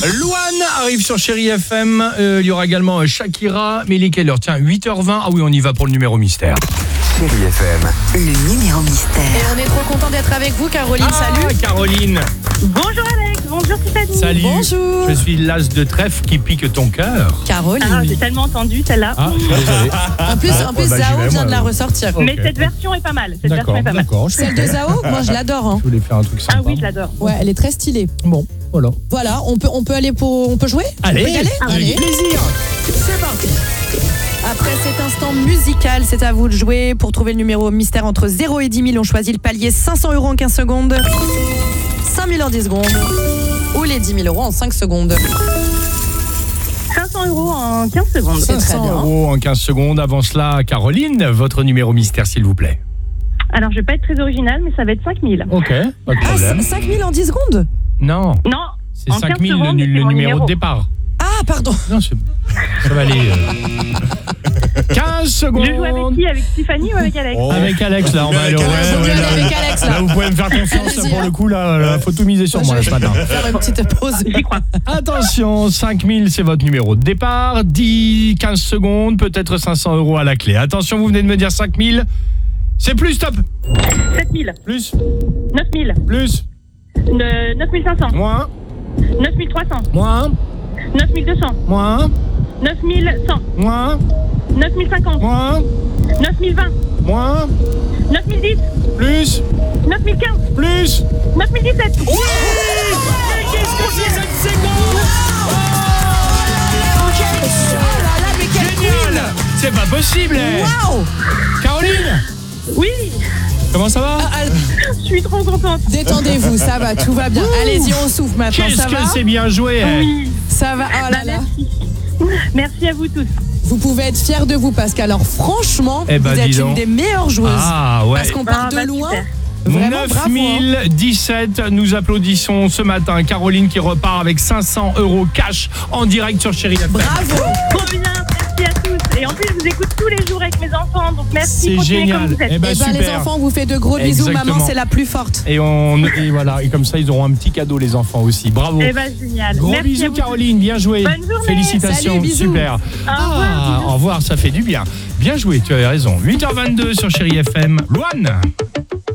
Louane arrive sur Chéri FM. Il y aura également Shakira. Mais il est quelle heure? Tiens, 8h20. Ah oui, on y va pour le numéro mystère. Chéri FM. Le numéro mystère. Et on est trop content d'être avec vous, Caroline. Salut. Caroline. Bonjour Alex, bonjour Tiffany. Salut. Bonjour. Je suis l'as de trèfle qui pique ton cœur. Caroline. Ah, j'ai tellement entendu celle-là. Ah, désolé. En plus, bah, j'y Zao vais, vient moi. de la ressortir. Ok. Mais cette version est pas mal. D'accord. Celle de Zao, moi je l'adore. Hein. Je voulais faire un truc sympa. Ah oui, je l'adore. Ouais, elle est très stylée. Bon, voilà. Voilà, on peut aller on peut jouer? Allez, on peut y aller? avec Allez. plaisir. C'est parti. Après cet instant musical, c'est à vous de jouer. Pour trouver le numéro mystère entre 0 et 10 000, on choisit le palier 500 € en 15 secondes, 5 000 en 10 secondes ou les 10 000 € en 5 secondes. 500 € en 15 secondes. C'est très 500 bien. € en 15 secondes. Avant cela, Caroline, votre numéro mystère, s'il vous plaît. Alors, je vais pas être très originale, mais ça va être 5000. Ok, pas de Ah, problème. 5 000 en 10 secondes? Non, Non, c'est en 15 5000 secondes, le c'est mon numéro de départ. Ah, pardon. Non, ça va aller. 15 secondes. Je joue avec qui? Avec Tiffany ou avec Alex? Avec Alex, là, on va aller. Vaut mieux aller avec Alex, là. Là, vous pouvez me faire confiance. Allez-y, Pour hein. le coup, là, faut tout miser sur moi là, ce matin. Faire une petite pause. J'y crois. Attention, 5000, c'est votre numéro de départ. 15 secondes, peut-être 500 € à la clé. Attention, vous venez de me dire 5000. C'est plus, stop. 7000. Plus, 9000. plus, 9500. moins, 9300. moins, 9200. moins, 9100. moins, 9050. moins, 9020. moins, 9010. plus, 9015. plus. 9017. Mais qu'est-ce que c'est cette séquence? Oh là là, mais quelle Génial! C'est pas possible! Waouh! Caroline, Oui, comment ça va? je suis trop contente. Détendez-vous, ça va, tout va bien. Allez-y, on souffle maintenant, Qu'est-ce ça que va? c'est bien joué! Oui. Ça va, oh là là. Merci. Merci à vous tous. Vous pouvez être fiers de vous parce qu'alors franchement, Eh ben, vous êtes dis donc. une des meilleures joueuses. Ah ouais. Parce qu'on part de loin. Super. Vraiment, bravo, hein. 9017, nous applaudissons ce matin Caroline qui repart avec 500 € cash en direct sur Chéri FM. Bravo. Trop bien, merci à tous. Et en plus, je vous écoute tous les jours avec mes enfants, donc merci. C'est continuez génial. comme vous êtes. Eh ben, Eh ben, les super. enfants, on vous fait de gros bisous. Exactement. Maman, c'est la plus forte. Et voilà, et comme ça ils auront un petit cadeau les enfants aussi. Bravo. Eh ben, génial. Gros Merci à bisous vous Caroline, bien joué. Bonne journée. Félicitations, Salut, bisous. super. revoir, bisous. Au revoir, ça fait du bien. Bien joué, tu avais raison. 8h22 sur Chéri FM. Louane.